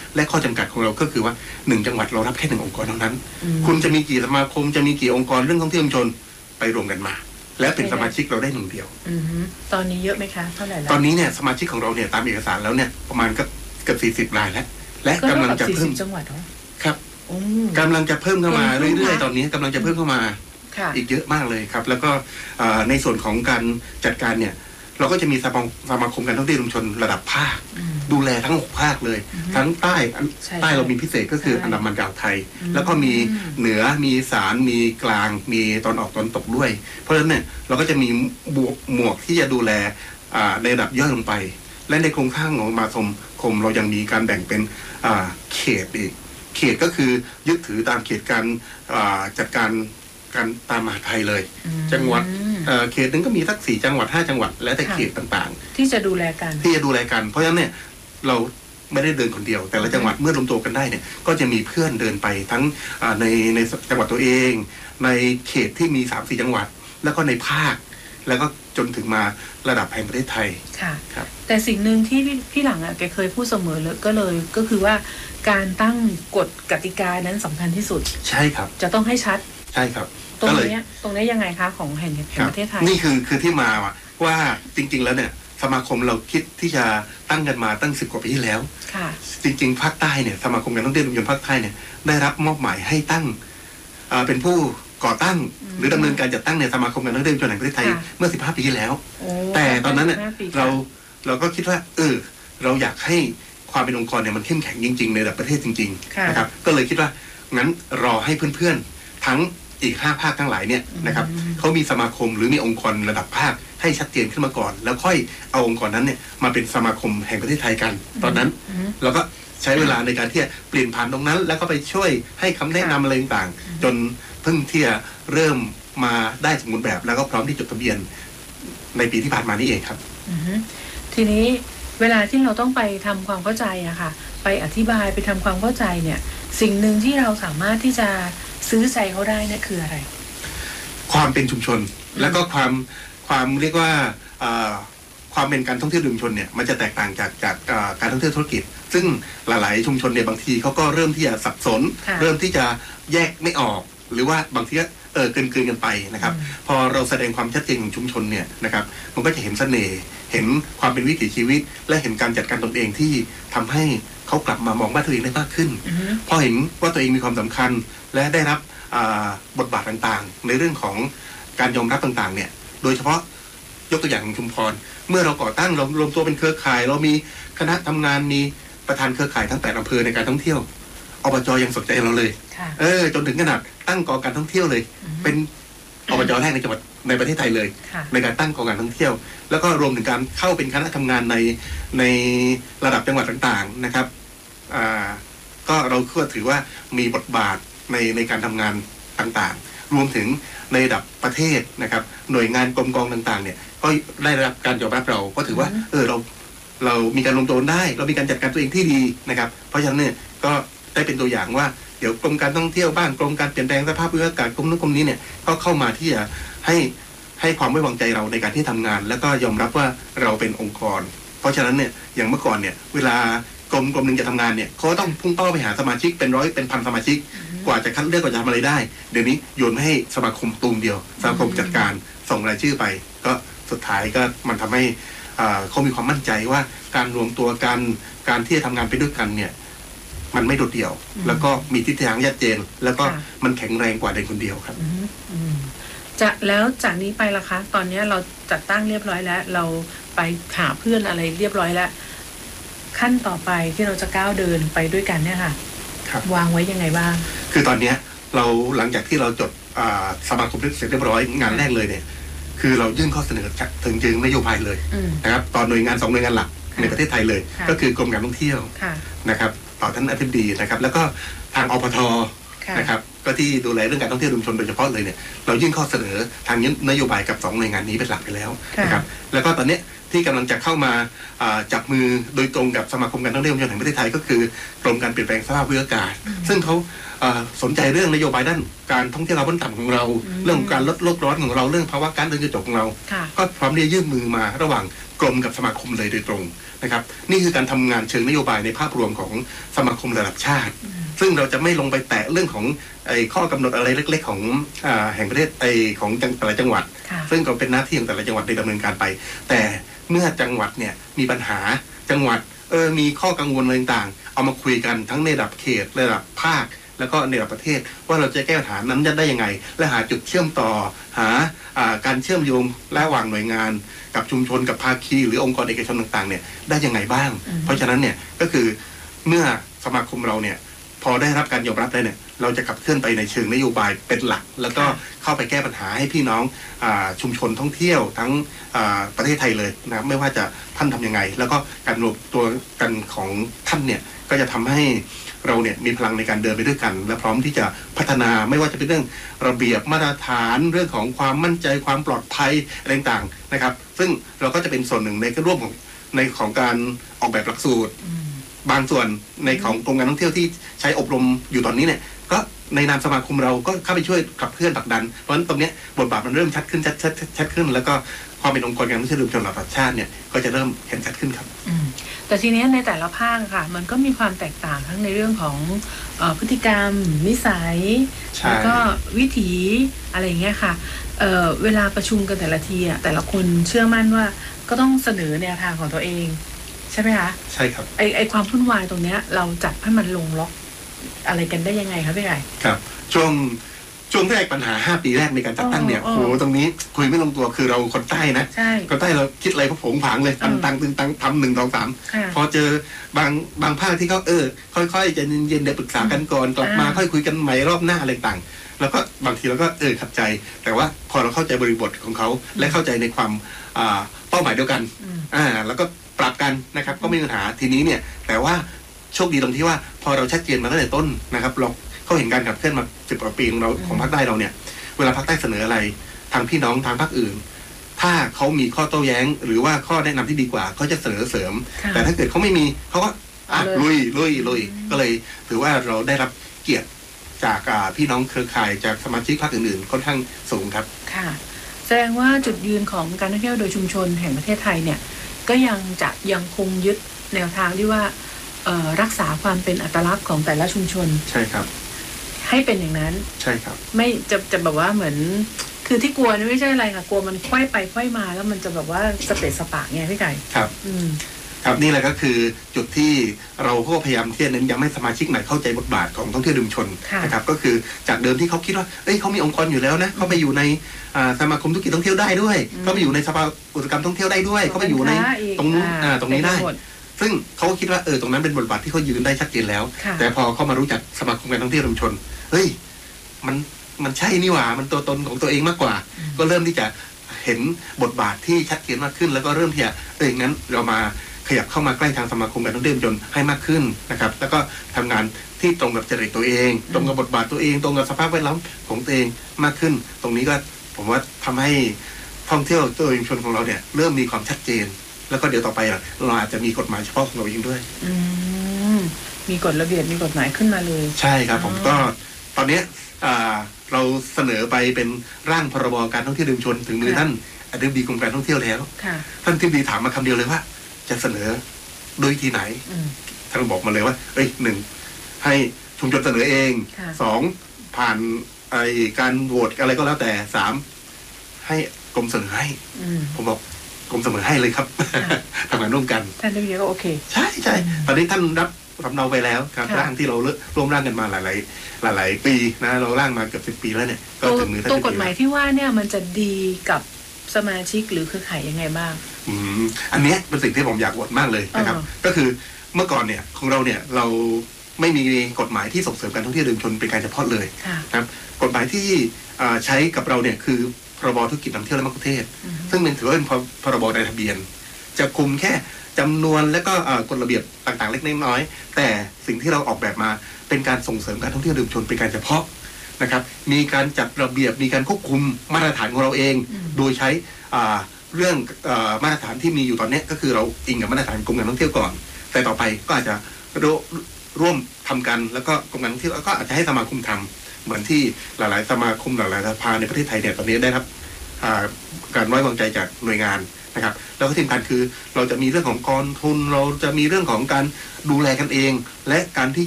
และข้อจำกัดของเราก็คือว่า1จังหวัดเรารับแค่1องค์กรเท่านั้นคุณจะมีกี่สมาคมจะมีกี่องค์กรเรื่องท่องเที่ยวชุมชนไปรวมกันมาและเป็นสมาชิกเราได้1เดียวตอนนี้เยอะไหมคะเท่าไหร่แล้วตอนนี้เนี่ยสมาชิกของเราเนี่ยตามเอกสารแล้วเนี่ยประมาณก็เกือบ40 รายแล้วและกำลังจะเพิ่มจังหวัดครับกำลังจะเพิ่มเข้ามาเรื่อยๆตอนนี้กำลังจะเพิ่มเข้ามาอีกเยอะมากเลยครับแล้วก็ในส่วนของการจัดการเนี่ยเราก็จะมีสมาคมการท่องเที่ยวชุมชนระดับภาคดูแลทั้ง6ภาคเลยทั้งใต้เรามีพิเศษก็คืออันดามันกับไทยแล้วก็มีเหนือมีอีสานมีกลางมีตอนออกตอนตกด้วยเพราะฉะนั้นเนี่ยเราก็จะมีหมวกที่จะดูแลในระดับย่อยลงไปและในโครงสร้างของสมาคมเรายังมีการแบ่งเป็นเขตอีกเขตก็คือยึดถือตามเขตการจัดการตามมหาไทยเลยจังหวัดเขตนึงก็มีสัก4จังหวัด5จังหวัดแล้วแต่เขตต่างๆที่จะดูแลกันเพราะฉะนั้นเนี่ยเราไม่ได้เดินคนเดียวแต่ละจังหวัดเมื่อรวมตัวกันได้เนี่ยก็จะมีเพื่อนเดินไปทั้งในจังหวัดตัวเองในเขตที่มี3-4จังหวัดแล้วก็ในภาคแล้วก็จนถึงมาระดับแห่งประเทศไทยค่ะครับแต่สิ่งหนึ่งที่พี่หลังแกเคยพูดเสมอเลยก็คือว่าการตั้งกฎกติกานั้นสำคัญที่สุดใช่ครับจะต้องให้ชัดใช่ครับตรงนี้ยังไงคะของแห่งประเทศไทยนี่คือที่มาว่าจริงๆแล้วเนี่ยสมาคมเราคิดที่จะตั้งกันมาตั้ง10 กว่าปีที่แล้วจริงๆภาคใต้เนี่ยสมาคมการท่องเที่ยวชุมชนภาคใต้เนี่ยได้รับมอบหมายให้ตั้งเป็นผู้ก่อตั้งหรือดำเนินการจัดตั้งในสมาคมการท่องเที่ยวชุมชนแห่งประเทศไทยเมื่อ15 ปีที่แล้วแต่ตอนนั้นเนี่ยเราก็คิดว่าเราอยากให้ความเป็นองค์กรเนี่ยมันเข้มแข็งจริงๆในระดับประเทศจริงๆนะครับก็เลยคิดว่างั้นรอให้เพื่อนๆทั้งอีก5 ภาคทั้งหลายเนี่ยนะครับเขามีสมาคมหรือมีองค์กรระดับภาคให้ชัดเจนขึ้นมาก่อนแล้วค่อยเอาองค์กรนั้นเนี่ยมาเป็นสมาคมแห่งประเทศไทยกันตอนนั้นเราก็ใช้เวลาในการที่จะเปลี่ยนผ่านตรงนั้นแล้วก็ไปช่วยให้คำแนะนำอะไรต่างๆจนเพิ่งที่จะเริ่มมาได้สมบูรณ์แบบแล้วก็พร้อมที่จดทะเบียนในปีที่ผ่านมานี่เองครับทีนี้เวลาที่เราต้องไปทำความเข้าใจอะค่ะไปอธิบายไปทำความเข้าใจเนี่ยสิ่งหนึ่งที่เราสามารถที่จะซื้อใจเขาได้เนี่ยคืออะไรความเป็นชุมชนแล้วก็ความเรียกว่าความเป็นการท่องเที่ยวชุมชนเนี่ยมันจะแตกต่างจากการท่องเที่ยวธุรกิจซึ่งหลายๆชุมชนเนี่ยบางทีเขาก็เริ่มที่จะสับสนเริ่มที่จะแยกไม่ออกหรือว่าบางทีก็เกินกันไปนะครับพอเราแสดงความชัดเจนของชุมชนเนี่ยนะครับมันก็จะเห็นเสน่ห์เห็นความเป็นวิถีชีวิตและเห็นการจัดการตนเองที่ทำให้เขากลับมามองว่าตัวเองได้มากขึ้นพอเห็นว่าตัวเองมีความสำคัญและได้รับบทบาทต่างๆในเรื่องของการยอมรับต่างๆเนี่ยโดยเฉพาะยกตัวอย่างของชุมพรเมื่อเราก่อตั้งเรารวมตัวเป็นเครือข่ายเรามีคณะทำงานมีประธานเครือข่ายทั้ง8อำเภอในการท่องเที่ยวอบจ.ยังสนใจเราเลยจนถึงขนาดตั้งกองการท่องเที่ยวเลยเป็นอบจ.แรกในจังหวัดในประเทศไทยเลยในการตั้งกองการท่องเที่ยวแล้วก็รวมถึงการเข้าเป็นคณะทำงานในระดับจังหวัดต่างๆนะครับก็เราก็ถือว่ามีบทบาทในการทำงานต่างๆรวมถึงในระดับประเทศนะครับหน่วยงานกรมกองต่างๆเนี่ยก็ได้รับการยอมรับเราก็ถือว่าเรามีการลงตัวได้เรามีการจัดการตัวเองที่ดีนะครับเพราะฉะนั้นเนี่ยก็ได้เป็นตัวอย่างว่าเดี๋ยวกรมการท่องเที่ยวบ้างกรมการเปลี่ยนแปลงสภาพภูมิอากาศกรมนู้นกรมนี้เนี่ยก็เข้ามาที่จะให้ความไว้วางใจเราในการที่ทำงานแล้วก็ยอมรับว่าเราเป็นองค์กรเพราะฉะนั้นเนี่ยอย่างเมื่อก่อนเนี่ยเวลากรมนึงจะทำงานเนี่ยเขาต้องพุ่งเป้าไปหาสมาชิกเป็นร้อยเป็นพันสมาชิกกว่าจะคัดเลือกกว่าจะทำอะไรได้เดี๋ยวนี้โยนให้สมาคมตูมเดียวสมาคมจัดการส่งรายชื่อไปก็สุดท้ายก็มันทำให้เขามีความมั่นใจว่าการรวมตัวกันการที่จะทำงานไปด้วยกันเนี่ยมันไม่โดดเดี่ยวแล้วก็มีทิศทางชัดเจนแล้วก็มันแข็งแรงกว่าเดินคนเดียวครับแล้วจากนี้ไปล่ะคะตอนนี้เราจัดตั้งเรียบร้อยแล้วเราไปหาเพื่อนอะไรเรียบร้อยแล้วขั้นต่อไปที่เราจะก้าวเดินไปด้วยกันเนี่ยค่ะวางไว้ยังไงบ้างคือตอนนี้เราหลังจากที่เราจดสมาคมเสร็จเรียบร้อยงานแรกเลยเนี่ยคือเรายื่นข้อเสนอถึงจึงนโยบายเลยนะครับตอนหน่วยงาน2หน่วยงานหลักในประเทศไทยเลยก็คือกรมการท่องเที่ยวนะครับต่อท่านอธิบดีนะครับแล้วก็ทางอปท.นะครับก็ที่ดูแลเรื่องการท่องเที่ยวชุมชนโดยเฉพาะเลยเนี่ยเรายื่นข้อเสนอทางนโยบายกับ2หน่วยงานนี้เป็นหลักไปแล้วนะครับแล้วก็ตอนนี้ที่กำลังจะเข้ามาจับมือโดยตรงกับสมาคมการท่องเที่ยวชุมชนแห่งประเทศไทยก็คือกรมการเปลี่ยนแปลงสภาพภูมิอากาศซึ่งเขาสนใจเรื่องนโยบายด้านการท่องเที่ยวคาร์บอนต่ำของเราเรื่องการลดโลกร้อนของเราเรื่องภาวะก๊าซเรือนกระจกของเราก็พร้อมที่จะยื่นมือมาระหว่างกรมกับสมาคมเลยโดยตรงนะครับนี่คือการทำงานเชิงนโยบายในภาพรวมของสมาคมระดับชาติซึ่งเราจะไม่ลงไปแตะเรื่องของข้อกำหนดอะไรเล็กๆของแห่งประเทศของแต่ละจังหวัดซึ่งก็เป็นหน้าที่ของแต่ละจังหวัดในดำเนินการไปแต่เมื่อจังหวัดเนี่ยมีปัญหาจังหวัดมีข้อกังวลอะไรต่างๆเอามาคุยกันทั้งในระดับเขตระดับภาคแล้วก็ในระดับประเทศว่าเราจะแก้ปัญหานั้นได้ยังไงและหาจุดเชื่อมต่อหาการเชื่อมโยงระหว่างหน่วยงานกับชุมชนกับภาคีหรือองค์กรเอกชนต่างๆเนี่ยได้ยังไงบ้างเพราะฉะนั้นเนี่ยก็คือเมื่อสมาคมเราเนี่ยพอได้รับการยอมรับได้เนี่ยเราจะขับเคลื่อนไปในเชิงนโยบายเป็นหลักแล้วก็เข้าไปแก้ปัญหาให้พี่น้องชุมชนท่องเที่ยวทั้งประเทศไทยเลยนะไม่ว่าจะท่านทำยังไงแล้วก็การรวมตัวกันของท่านเนี่ยก็จะทำให้เราเนี่ยมีพลังในการเดินไปด้วยกันและพร้อมที่จะพัฒนาไม่ว่าจะเป็นเรื่องระเบียบมาตรฐานเรื่องของความมั่นใจความปลอดภัยอะไรต่างๆนะครับซึ่งเราก็จะเป็นส่วนหนึ่งในการร่วมของการออกแบบหลักสูตรบางส่วนในของกรมการท่องเที่ยวที่ใช้อบรมอยู่ตอนนี้เนี่ยก็ในนามสมาคมเราก็เข้าไปช่วยขับเคลื่อนผลักดันเพราะฉะนั้นตรงนี้บทบาทมันเริ่มชัดขึ้นชัดขึ้นแล้วก็ความเป็นองค์กรการท่องเที่ยวชุมชนระดับชาติเนี่ยก็จะเริ่มเห็นชัดขึ้นครับแต่ทีนี้ในแต่ละภาคค่ะมันก็มีความแตกต่างทั้งในเรื่องของพฤติกรรมนิสัยแล้วก็วิถีอะไรอย่างเงี้ยค่ะเวลาประชุมกันแต่ละทีอ่ะแต่ละคนเชื่อมั่นว่าก็ต้องเสนอแนวทางของตัวเองใช่ไหมคะใช่ครับไอความวุ่นวายตรงเนี้ยเราจับให้มันลงล็อกอะไรกันได้ยังไงครับพี่ไก่ครับช่วงแรกปัญหา5ปีแรกในการจัดตั้งเนี่ยโอ้โหตรงนี้คุยไม่ลงตัวคือเราคนใต้นะคนใต้เราคิดอะไรก็ผงผางเลยตังทำ1 2 3พอเจอบางภาคที่เขาค่อยๆจะเย็นๆเดี๋ยวปรึกษากันก่อนกลับมาค่อยคุยกันใหม่รอบหน้าอะไรต่างแล้วก็บางทีเราก็ขัดใจแต่ว่าพอเราเข้าใจบริบทของเขาและเข้าใจในความเป้าหมายเดียวกันแล้วก็ปรับกันนะครับก็ไม่มีปัญหาทีนี้เนี่ยแต่ว่าโชคดีตรงที่ว่าพอเราชัดเจนมาตั้งแต่ต้นนะครับเราเขาเห็นการขับเคลื่อนมา10 กว่าปีของภาคใต้เราเนี่ยเวลาภาคใต้เสนออะไรทางพี่น้องทางภาคอื่นถ้าเขามีข้อโต้แย้งหรือว่าข้อแนะนำที่ดีกว่าเขาจะเสนอเสริมแต่ถ้าเกิดเขาไม่มีเขาก็ลุยก็เลยถือว่าเราได้รับเกียรติจากพี่น้องเครือข่ายจากสมาชิกภาคอื่นๆค่อนข้างสูงครับค่ะแสดงว่าจุดยืนของการท่องเที่ยวโดยชุมชนแห่งประเทศไทยเนี่ยก็ยังคงยึดแนวทางที่ว่ารักษาความเป็นอัตลักษณ์ของแต่ละชุมชนใช่ครับให้เป็นอย่างนั้นใช่ครับไม่จะแบบว่าเหมือนคือที่กลัวนี่ไม่ใช่อะไรค่ะกลัวมันค่อยไปค่อยมาแล้วมันจะแบบว่าสเปซสปะไงพี่ไก่ครับครับนี่แหละก็คือจุดที่เราก็พยายามที่จะเน้นย้ำให้สมาชิกใหม่เข้าใจบทบาทของท่องเที่ยวชุมชนนะครับก็คือจากเดิมที่เขาคิดว่าเขามีองค์กรอยู่แล้วนะเขาไปอยู่ในสมาคมธุรกิจท่องเที่ยวได้ด้วยเขาไปอยู่ในสภาอุตสาหกรรมท่องเที่ยวได้ด้วยเขาไปอยู่ในตรงนี้ได้ซึ่งเขาก็คิดว่าตรงนั้นเป็นบทบาทที่เขายืนได้ชัดเจนแล้วแต่พอเขามารู้จักสมาคมการท่องเที่ยวชุมชนมันใช่นี่หว่ามันตัวตนของตัวเองมากกว่าก็เริ่มที่จะเห็นบทบาทที่ชัดเจนมากขึ้นแล้วก็เริ่มที่จะงั้นเรามาขยับเข้ามาใกล้ทางสมาคมการท่องเที่ยวชุมชนให้มากขึ้นนะครับแล้วก็ทำงานที่ตรงกับจริตตัวเองตรงกับบทบาทตัวเองตรงกับสภาพแวดล้อมของตัวเองมากขึ้นตรงนี้ก็ผมว่าทำให้ท่องเที่ยวตัวชุมชนของเราเนี่ยเริ่มมีความชัดเจนแล้วก็เดี๋ยวต่อไปเราอาจจะมีกฎหมายเฉพาะของเราเองด้วยมีกฎระเบียบมีกฎหมายขึ้นมาเลยใช่ครับผมก็ตอนนี้เราเสนอไปเป็นร่างพรบการท่องเที่ยวชุมชนถึงมือท่านอธิบดีกรมการท่องเที่ยวแล้วท่านอธิบดีถามมาคำเดียวเลยว่าจะเสนอโดยที่ไหนท่านบอกมาเลยว่า1ให้ชุมชนเสนอเอง2ผ่านการโหวตอะไรก็แล้วแต่3ให้กรมเสนอให้ผมบอกกรมเสนอให้เลยครับทำงานร่วมกันท่านอธิบดีก็โอเคใช่ตอนนี้ท่านรับสำเนาไปแล้วครับร่างที่เราร่วมร่างกันมาหลายปีนะเราร่างมาเกือบ10 ปีแล้วเนี่ยก็ถึงมือท่านตัวกฎหมายที่ว่าเนี่ยมันจะดีกับสมาชิกหรือเครือข่ายยังไงบ้างอันนี้เป็นสิ่งที่ผมอยากอวดมากเลยนะครับก็คือเมื่อก่อนเนี่ยของเราเนี่ยเราไม่มีกฎหมายที่ส่งเสริมการท่องเที่ยวชุมชนเป็นการเฉพาะเลยครับกฎหมายที่ใช้กับเราเนี่ยคือพรบธุรกิจนำเที่ยวและมัคคุเทศก์ซึ่งถือว่าเป็นพรบในทะเบียนจะคุมแค่จำนวนและก็กฎระเบียบต่างๆเล็กน้อยแต่สิ่งที่เราออกแบบมาเป็นการส่งเสริมการท่องเที่ยวชุมชนเป็นการเฉพาะนะครับมีการจัดระเบียบมีการควบคุมมาตรฐานของเราเองโดยใช้เรื่องมาตรฐานที่มีอยู่ตอนนี้ก็คือเราอิงกับมาตรฐานกรมการท่องเที่ยวก่อนแต่ต่อไปก็อาจจะร่วมทำกันแล้วก็กรมการท่องเที่ยวก็อาจจะให้สมาคมทำเหมือนที่หลายๆสมาคมหลายๆสภาในประเทศไทยเนี่ยตอนนี้ได้รับการไว้วางใจจากหน่วยงานนะครับแล้วก็ที่สำคัญคือเราจะมีเรื่องของกองทุนเราจะมีเรื่องของการดูแลกันเองและการที่